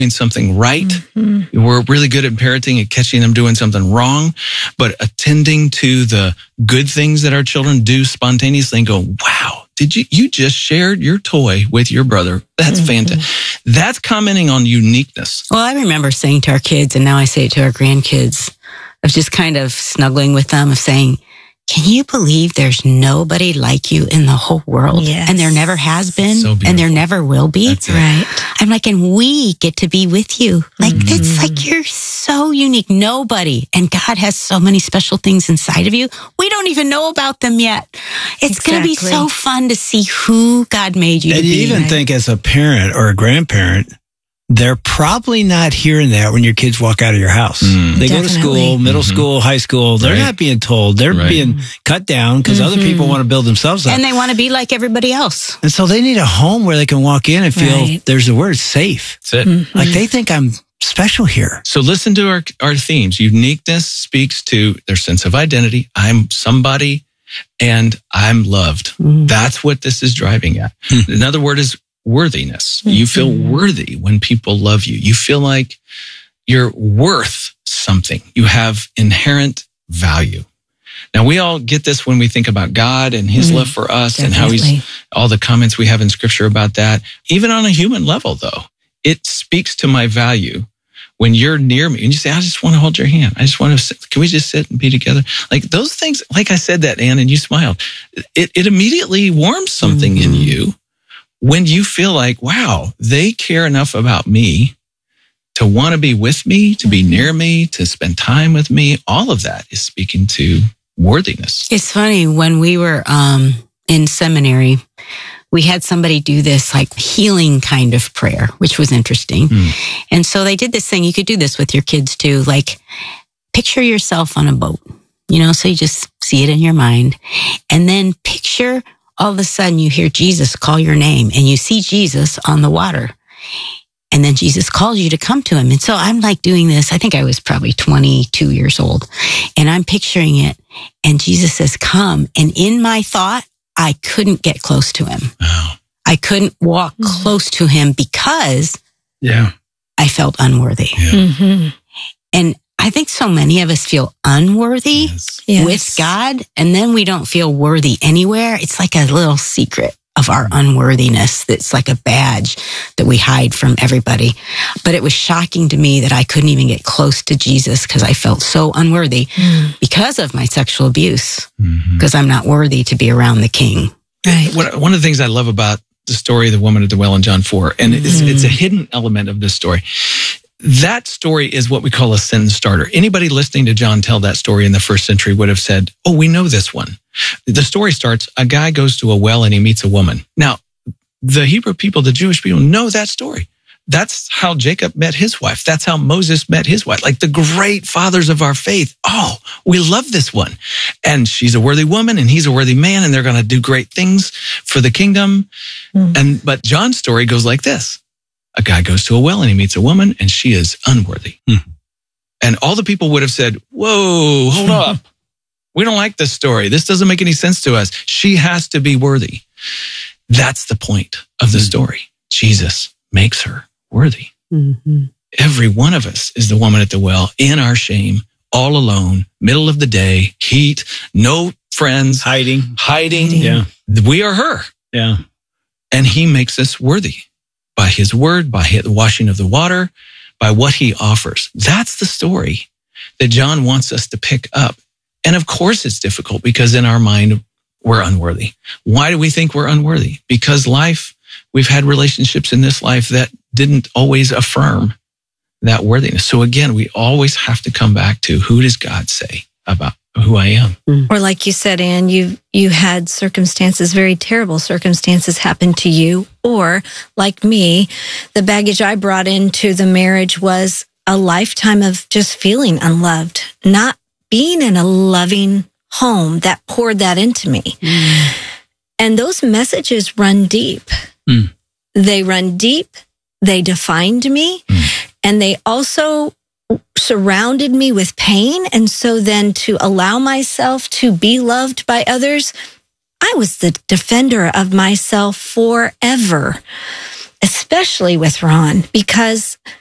something right. We're really good at parenting and catching them doing something wrong, but attending to the good things that our children do spontaneously and go, wow, you just shared your toy with your brother. That's fantastic. That's commenting on uniqueness. Well, I remember saying to our kids, and now I say it to our grandkids, of just kind of snuggling with them, of saying, can you believe there's nobody like you in the whole world? Yes. And there never has been, So and there never will be. That's it. Right. I'm like, and we get to be with you. Like, it's like, you're so unique. Nobody. And God has so many special things inside of you. We don't even know about them yet. It's going to be so fun to see who God made you to And be. you even think as a parent or a grandparent, they're probably not hearing that when your kids walk out of your house. They go to school, middle school, high school. They're not being told. They're being cut down because other people want to build themselves up. And they want to be like everybody else. And so they need a home where they can walk in and feel there's a word safe. That's it. Like they think I'm special here. So listen to our themes. Uniqueness speaks to their sense of identity. I'm somebody and I'm loved. That's what this is driving at. Another word is worthiness. You feel worthy when people love you. You feel like you're worth something. You have inherent value. Now, we all get this when we think about God and his love for us and how all the comments we have in scripture about that. Even on a human level, though, it speaks to my value when you're near me and you say, I just want to hold your hand. I just want to sit. Can we just sit and be together? Like those things, like I said that, Ann, and you smiled. It immediately warms something in you when you feel like, wow, they care enough about me to want to be with me, to be near me, to spend time with me. All of that is speaking to worthiness. It's funny, when we were in seminary, we had somebody do this like healing kind of prayer, which was interesting. And so they did this thing. You could do this with your kids too. Like, picture yourself on a boat, so you just see it in your mind. And then picture all of a sudden you hear Jesus call your name and you see Jesus on the water. And then Jesus calls you to come to him. And so I'm like doing this. I think I was probably 22 years old. And I'm picturing it. And Jesus says, come. And in my thought, I couldn't get close to him. Wow. I couldn't walk close to him because I felt unworthy. And I think so many of us feel unworthy with God, and then we don't feel worthy anywhere. It's like a little secret of our unworthiness that's like a badge that we hide from everybody. But it was shocking to me that I couldn't even get close to Jesus because I felt so unworthy because of my sexual abuse, because I'm not worthy to be around the King. Right. One of the things I love about the story of the woman at the well in John 4, and it's a hidden element of this story. That story is what we call a sentence starter. Anybody listening to John tell that story in the first century would have said, oh, we know this one. The story starts, a guy goes to a well and he meets a woman. Now, the Hebrew people, the Jewish people know that story. That's how Jacob met his wife. That's how Moses met his wife. Like the great fathers of our faith. Oh, we love this one. And she's a worthy woman and he's a worthy man and they're going to do great things for the kingdom. But John's story goes like this. A guy goes to a well and he meets a woman and she is unworthy. And all the people would have said, whoa, hold up. We don't like this story. This doesn't make any sense to us. She has to be worthy. That's the point of the story. Jesus makes her worthy. Every one of us is the woman at the well in our shame, all alone, middle of the day, heat, no friends, hiding. Yeah. We are her. Yeah. And he makes us worthy. By his word, by the washing of the water, by what he offers. That's the story that John wants us to pick up. And of course it's difficult because in our mind, we're unworthy. Why do we think we're unworthy? Because we've had relationships in this life that didn't always affirm that worthiness. So again, we always have to come back to who does God say about who I am? Or like you said, Ann, you had circumstances, very terrible circumstances happen to you. Or like me, the baggage I brought into the marriage was a lifetime of just feeling unloved, not being in a loving home that poured that into me. And those messages run deep. They run deep. They defined me. And they also surrounded me with pain. And so then to allow myself to be loved by others, I was the defender of myself forever, especially with Ron, because